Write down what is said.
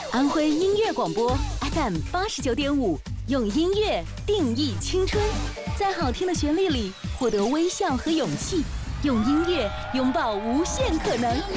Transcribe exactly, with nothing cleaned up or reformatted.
安徽音乐广播 F M 八十九点五，用音乐定义青春，在好听的旋律里获得微笑和勇气，用音乐拥抱无限可能。